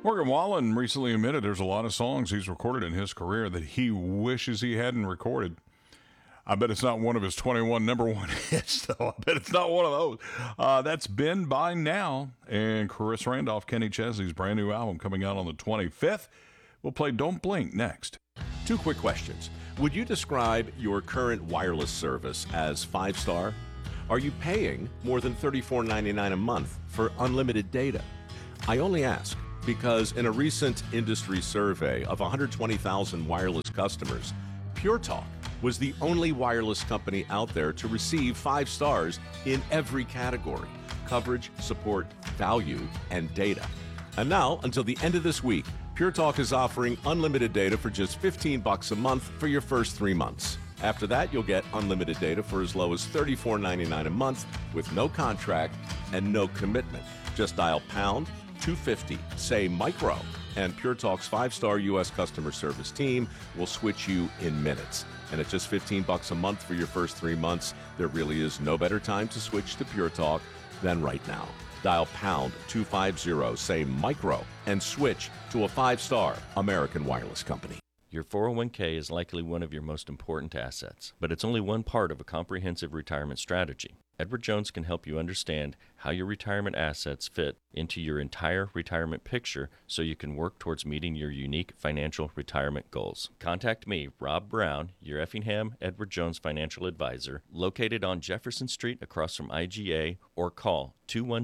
Morgan Wallen recently admitted there's a lot of songs he's recorded in his career that he wishes he hadn't recorded. I bet it's not one of his 21 number one hits, though. I bet it's not one of those. That's Ben By Now and Chris Randolph, Kenny Chesley's brand new album coming out on the 25th. We'll play Don't Blink next. 2 quick questions. Would you describe your current wireless service as 5-star? Are you paying more than $34.99 a month for unlimited data? I only ask because in a recent industry survey of 120,000 wireless customers, Pure Talk was the only wireless company out there to receive 5 stars in every category: coverage, support, value, and data. And now, until the end of this week, Pure Talk is offering unlimited data for just $15 a month for your first 3 months. After that, you'll get unlimited data for as low as $34.99 a month with no contract and no commitment. Just dial pound 250, say micro, and Pure Talk's 5-star U.S. customer service team will switch you in minutes. And at just $15 a month for your first 3 months, there really is no better time to switch to Pure Talk than right now. Dial pound 250, say micro, and switch to a 5-star American wireless company. Your 401k is likely one of your most important assets, but it's only one part of a comprehensive retirement strategy. Edward Jones can help you understand how your retirement assets fit into your entire retirement picture so you can work towards meeting your unique financial retirement goals. Contact me, Rob Brown, your Effingham Edward Jones financial advisor, located on Jefferson Street across from IGA, or call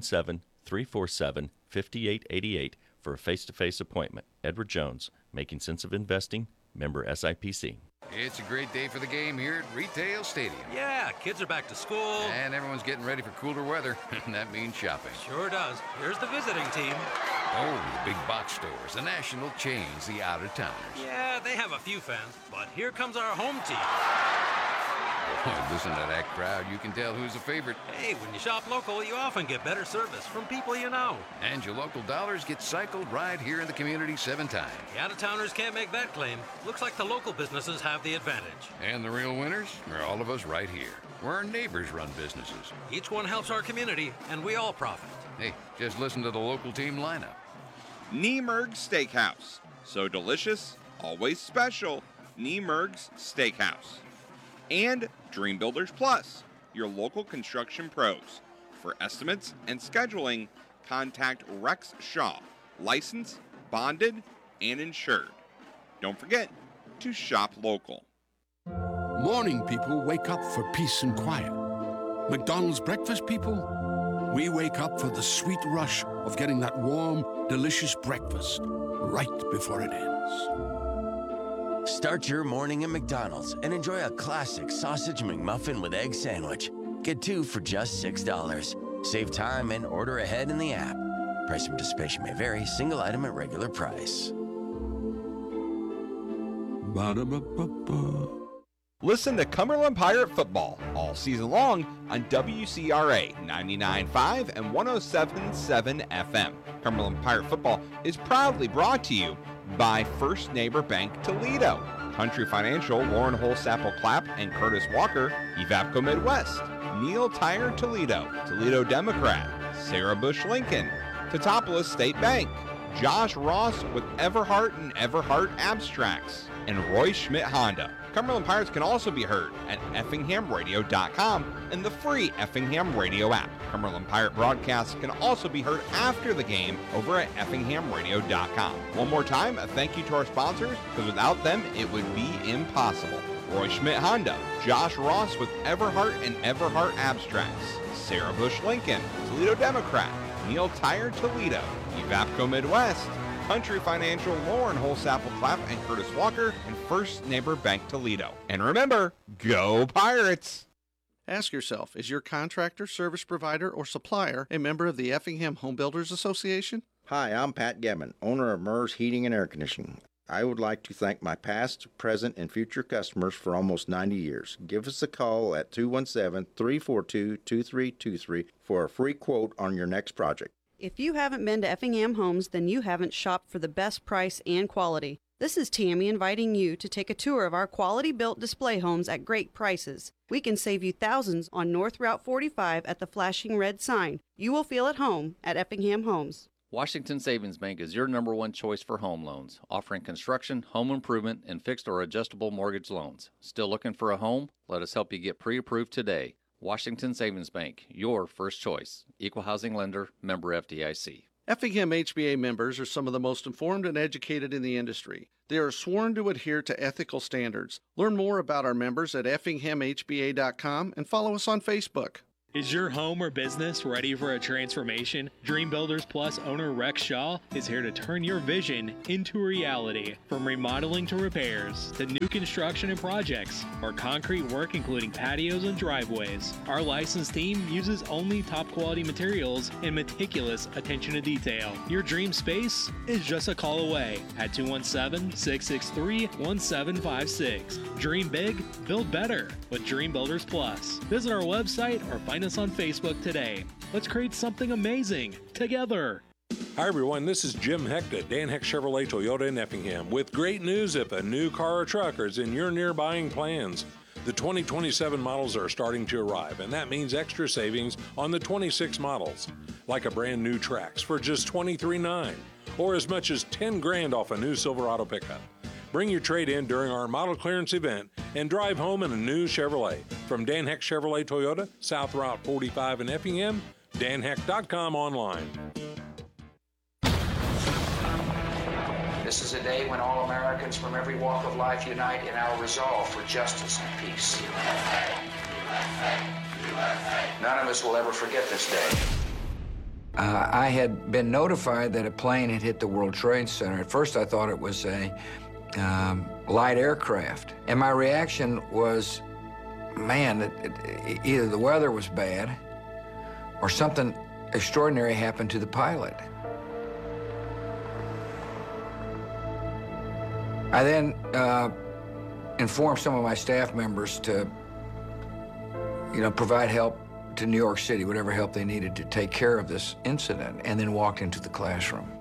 217-347-5888 for a face-to-face appointment. Edward Jones, making sense of investing, member SIPC. It's a great day for the game here at Retail Stadium. Yeah, kids are back to school. And everyone's getting ready for cooler weather. That means shopping. Sure does. Here's the visiting team. Oh, the big box stores, the national chains, the out-of-towners. Yeah, they have a few fans, but here comes our home team. Oh, listen to that crowd. You can tell who's a favorite. Hey, when you shop local, you often get better service from people you know. And your local dollars get cycled right here in the community 7 times. The out-of-towners can't make that claim. Looks like the local businesses have the advantage. And the real winners are all of us right here, where our neighbors run businesses. Each one helps our community, and we all profit. Hey, just listen to the local team lineup. Niemerg's Steakhouse. So delicious, always special. Niemerg's Steakhouse. And Dream Builders Plus, your local construction pros. For estimates and scheduling, contact Rex Shaw, licensed, bonded, and insured. Don't forget to shop local. Morning people wake up for peace and quiet. McDonald's breakfast people, we wake up for the sweet rush of getting that warm, delicious breakfast right before it ends. Start your morning at McDonald's and enjoy a classic sausage McMuffin with egg sandwich. Get 2 for just $6. Save time and order ahead in the app. Price and participation may vary. Single item at regular price. Ba-da-ba-ba-ba. Listen to Cumberland Pirate Football all season long on WCRA 99.5 and 107.7 FM. Cumberland Pirate Football is proudly brought to you by First Neighbor Bank Toledo, Country Financial, Lauren Holsapple Clapp and Curtis Walker, Evapco Midwest, Neil Tire Toledo, Toledo Democrat, Sarah Bush Lincoln, Teutopolis State Bank, Josh Ross with Everhart and Everhart Abstracts, and Roy Schmidt Honda. Cumberland Pirates can also be heard at EffinghamRadio.com and the free Effingham Radio app. Cumberland Pirate broadcasts can also be heard after the game over at EffinghamRadio.com. One more time, a thank you to our sponsors, because without them, it would be impossible. Roy Schmidt Honda, Josh Ross with Everhart and Everhart Abstracts, Sarah Bush Lincoln, Toledo Democrat, Neil Tire Toledo, Evapco Midwest, Country Financial, Lauren Holsapple Clapp and Curtis Walker, and First Neighbor Bank Toledo. And remember, go Pirates! Ask yourself, is your contractor, service provider, or supplier a member of the Effingham Home Builders Association? Hi, I'm Pat Gammon, owner of MERS Heating and Air Conditioning. I would like to thank my past, present, and future customers for almost 90 years. Give us a call at 217-342-2323 for a free quote on your next project. If you haven't been to Effingham Homes, then you haven't shopped for the best price and quality. This is Tammy inviting you to take a tour of our quality-built display homes at great prices. We can save you thousands on North Route 45 at the flashing red sign. You will feel at home at Effingham Homes. Washington Savings Bank is your number one choice for home loans, offering construction, home improvement, and fixed or adjustable mortgage loans. Still looking for a home? Let us help you get pre-approved today. Washington Savings Bank, your first choice. Equal housing lender, member FDIC. Effingham HBA members are some of the most informed and educated in the industry. They are sworn to adhere to ethical standards. Learn more about our members at effinghamhba.com and follow us on Facebook. Is your home or business ready for a transformation? Dream Builders Plus owner Rex Shaw is here to turn your vision into reality. From remodeling to repairs, to new construction and projects, or concrete work including patios and driveways, our licensed team uses only top quality materials and meticulous attention to detail. Your dream space is just a call away at 217-663-1756. Dream big, build better with Dream Builders Plus. Visit our website or find us on Facebook today. Let's create something amazing together. Hi everyone, this is Jim Hecht at Dan Hecht Chevrolet Toyota in Effingham with great news if a new car or truck is in your near buying plans. The 2027 models are starting to arrive, and that means extra savings on the 26 models, like a brand new Trax for just $23,900 or as much as $10,000 off a new Silverado pickup. Bring your trade in during our model clearance event and drive home in a new Chevrolet. From Dan Hecht Chevrolet Toyota, South Route 45 in Effingham, danhecht.com online. This is a day when all Americans from every walk of life unite in our resolve for justice and peace. None of us will ever forget this day. I had been notified that a plane had hit the World Trade Center. At first I thought it was a light aircraft. And my reaction was, man, either the weather was bad or something extraordinary happened to the pilot. I then informed some of my staff members to, provide help to New York City, whatever help they needed to take care of this incident, and then walked into the classroom.